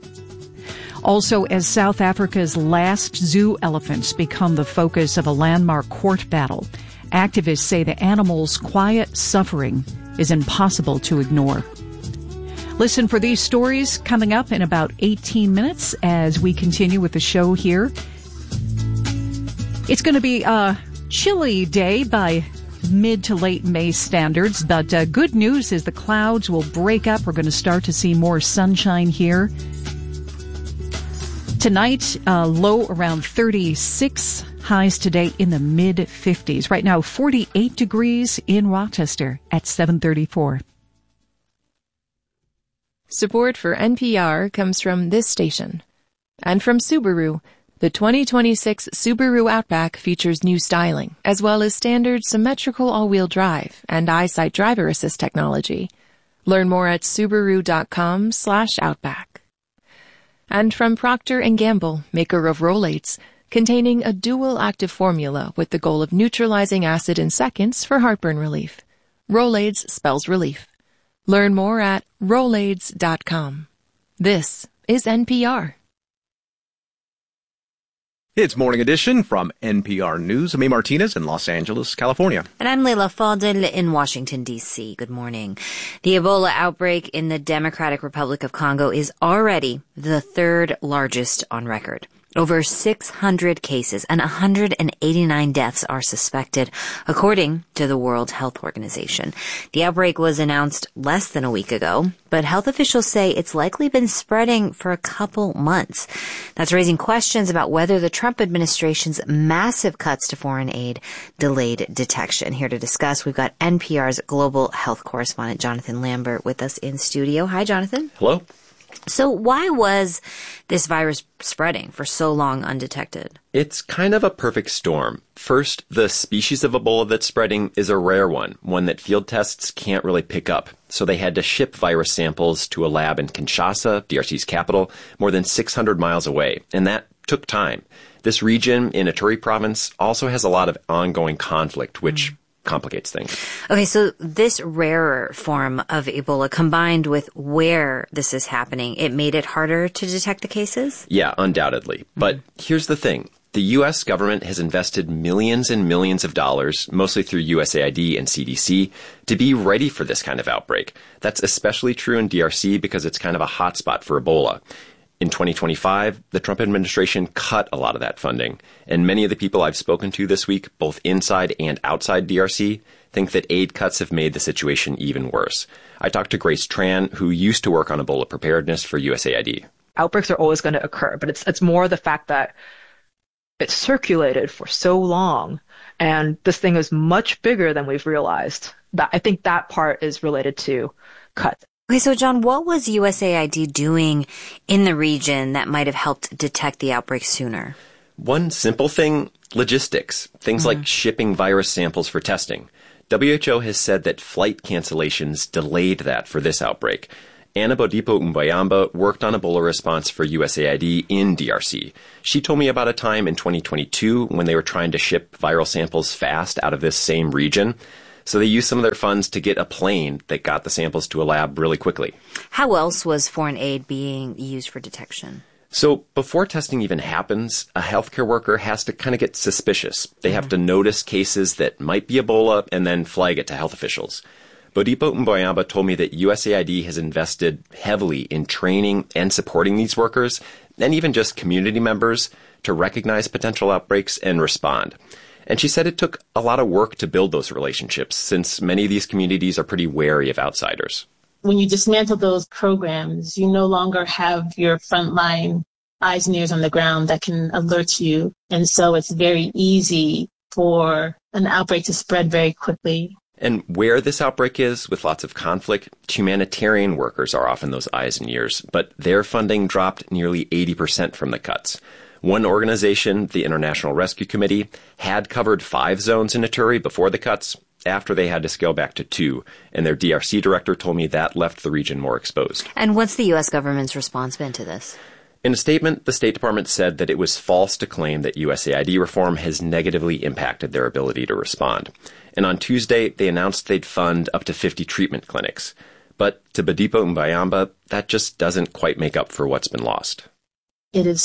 Also, as South Africa's last zoo elephants become the focus of a landmark court battle, activists say the animals' quiet suffering is impossible to ignore. Listen for these stories coming up in about eighteen minutes as we continue with the show here. It's going to be a chilly day by mid to late May standards, but uh, good news is the clouds will break up. We're going to start to see more sunshine here. Tonight, uh, low around thirty-six, highs today in the mid fifties. Right now, forty-eight degrees in Rochester at seven thirty-four.
Support for N P R comes from this station. And from Subaru. The twenty twenty-six Subaru Outback features new styling, as well as standard symmetrical all-wheel drive and EyeSight driver assist technology. Learn more at Subaru.com slash Outback. And from Procter and Gamble, maker of Rolaids, containing a dual active formula with the goal of neutralizing acid in seconds for heartburn relief. Rolaids spells relief. Learn more at Rolaids dot com. This is N P R.
It's Morning Edition from N P R News. I'm A. Martinez in Los Angeles, California.
And I'm Leila Fadel in Washington, D C. Good morning. The Ebola outbreak in the Democratic Republic of Congo is already the third largest on record. Over six hundred cases and one hundred eighty-nine deaths are suspected, according to the World Health Organization. The outbreak was announced less than a week ago, but health officials say it's likely been spreading for a couple months. That's raising questions about whether the Trump administration's massive cuts to foreign aid delayed detection. Here to discuss, we've got N P R's global health correspondent Jonathan Lambert with us in studio. Hi, Jonathan.
Hello.
So why was this virus spreading for so long undetected?
It's kind of a perfect storm. First, the species of Ebola that's spreading is a rare one, one that field tests can't really pick up. So they had to ship virus samples to a lab in Kinshasa, D R C's capital, more than six hundred miles away. And that took time. This region in Ituri province also has a lot of ongoing conflict, which mm. complicates things.
Okay, so this rarer form of Ebola combined with where this is happening, it made it harder to detect the cases?
Yeah, undoubtedly. But mm-hmm. here's the thing. The U S government has invested millions and millions of dollars, mostly through U S A I D and C D C, to be ready for this kind of outbreak. That's especially true in D R C because it's kind of a hotspot for Ebola. In twenty twenty-five, the Trump administration cut a lot of that funding, and many of the people I've spoken to this week, both inside and outside D R C, think that aid cuts have made the situation even worse. I talked to Grace Tran, who used to work on Ebola preparedness for U S A I D.
Outbreaks are always going to occur, but it's it's more the fact that it's circulated for so long, and this thing is much bigger than we've realized. That I think that part is related to cuts.
Okay, so John, what was U S A I D doing in the region that might have helped detect the outbreak sooner?
One simple thing, logistics. Things mm-hmm. like shipping virus samples for testing. W H O has said that flight cancellations delayed that for this outbreak. Anna Bodipo Umbayamba worked on Ebola response for U S A I D in D R C. She told me about a time in twenty twenty-two when they were trying to ship viral samples fast out of this same region. So they used some of their funds to get a plane that got the samples to a lab really quickly.
How else was foreign aid being used for detection?
So before testing even happens, a healthcare worker has to kind of get suspicious. They have to notice cases that might be Ebola and then flag it to health officials. Bodipo Umbayamba told me that U S A I D has invested heavily in training and supporting these workers, and even just community members, to recognize potential outbreaks and respond. And she said it took a lot of work to build those relationships, since many of these communities are pretty wary of outsiders.
When you dismantle those programs, you no longer have your frontline eyes and ears on the ground that can alert you. And so it's very easy for an outbreak to spread very quickly.
And where this outbreak is, with lots of conflict, humanitarian workers are often those eyes and ears, but their funding dropped nearly eighty percent from the cuts. One organization, the International Rescue Committee, had covered five zones in Ituri before the cuts, after they had to scale back to two, and their D R C director told me that left the region more exposed.
And what's the U S government's response been to this?
In a statement, the State Department said that it was false to claim that U S A I D reform has negatively impacted their ability to respond. And on Tuesday, they announced they'd fund up to fifty treatment clinics. But to Bodipo Umbayamba, that just doesn't quite make up for what's been lost.
It is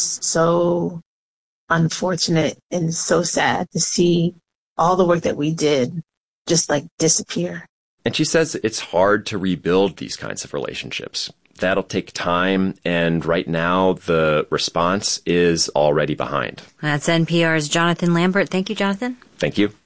so unfortunate and so sad to see all the work that we did just like disappear.
And she says it's hard to rebuild these kinds of relationships. That'll take time, and right now the response is already behind.
That's N P R's Jonathan Lambert. Thank you, Jonathan.
Thank you.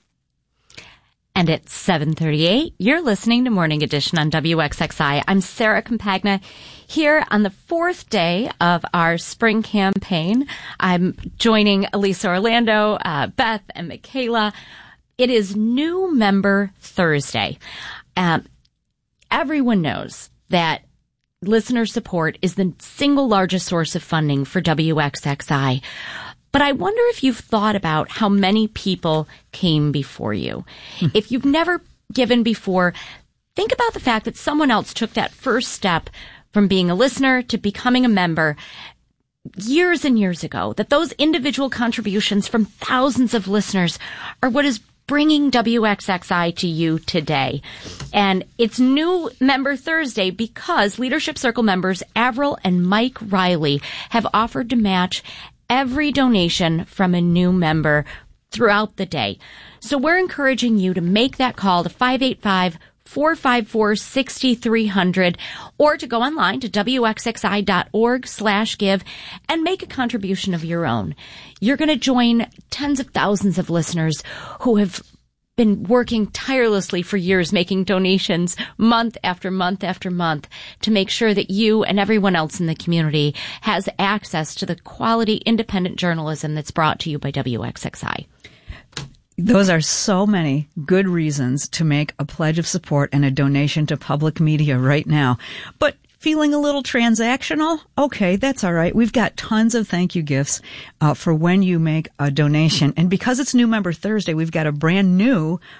And it's seven thirty-eight. You're listening to Morning Edition on W X X I. I'm Sarah Compagna here on the fourth day of our spring campaign. I'm joining Elisa Orlando, uh, Beth, and Michaela. It is New Member Thursday. Um, everyone knows that listener support is the single largest source of funding for W X X I. But I wonder if you've thought about how many people came before you. Hmm. If you've never given before, think about the fact that someone else took that first step from being a listener to becoming a member years and years ago, that those individual contributions from thousands of listeners are what is bringing W X X I to you today. And it's New Member Thursday because Leadership Circle members Avril and Mike Riley have offered to match every donation from a new member throughout the day. So we're encouraging you to make that call to five eight five, four five four, six three zero zero or to go online to W X X I dot org slash give and make a contribution of your own. You're going to join tens of thousands of listeners who have been working tirelessly for years, making donations month after month after month to make sure that you and everyone else in the community has access to the quality independent journalism that's brought to you by W X X I.
Those are so many good reasons to make a pledge of support and a donation to public media right now. But feeling a little transactional? Okay, that's all right. We've got tons of thank you gifts uh, for when you make a donation. And because it's New Member Thursday, we've got a brand new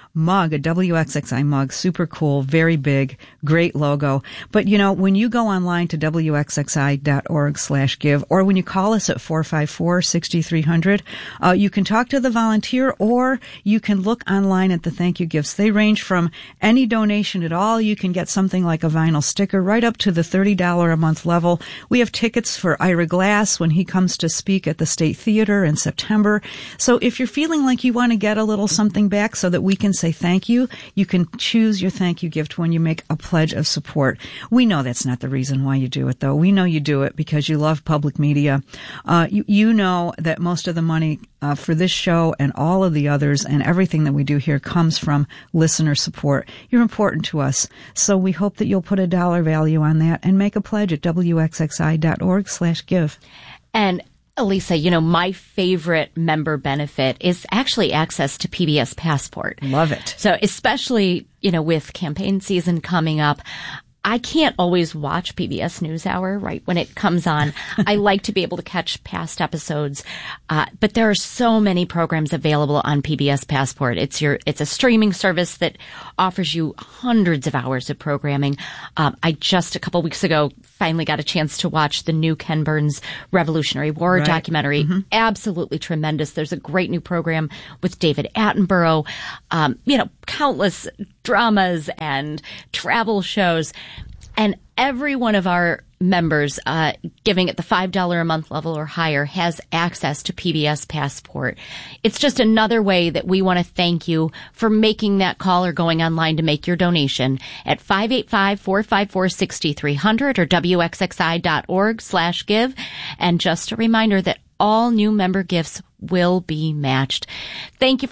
mug, a W X X I mug, super cool, very big, great logo. But, you know, when you go online to W X X I dot org slash give, or when you call us at four five four, six three zero zero, uh, you can talk to the volunteer, or you can look online at the thank you gifts. They range from any donation at all. You can get something like a vinyl sticker right up to the thirty dollars a month level. We have tickets for Ira Glass when he comes to speak at the State Theater in September. So if you're feeling like you want to get a little something back so that we can say thank you, you can choose your thank you gift when you make a pledge of support. We know that's not the reason why you do it, though. We know you do it because you love public media. Uh, you, you know that most of the money uh, for this show and all of the others and everything that we do here comes from listener support. You're important to us. So we hope that you'll put a dollar value on that and make a pledge at W X X I dot org slash give.
And Elisa, you know, my favorite member benefit is actually access to P B S Passport.
Love it.
So especially, you know, with campaign season coming up, I can't always watch P B S NewsHour right when it comes on. I like to be able to catch past episodes, uh, but there are so many programs available on P B S Passport. It's your it's a streaming service that offers you hundreds of hours of programming. Um, I just a couple weeks ago finally got a chance to watch the new Ken Burns Revolutionary War
Right.
documentary.
Mm-hmm.
Absolutely tremendous. There's a great new program with David Attenborough. Um, you know, countless dramas and travel shows. And every one of our members uh, giving at the five dollars a month level or higher has access to P B S Passport. It's just another way that we want to thank you for making that call or going online to make your donation at five eight five, four five four, six three zero zero or W X X I dot org slash give. And just a reminder that all new member gifts will be matched. Thank you for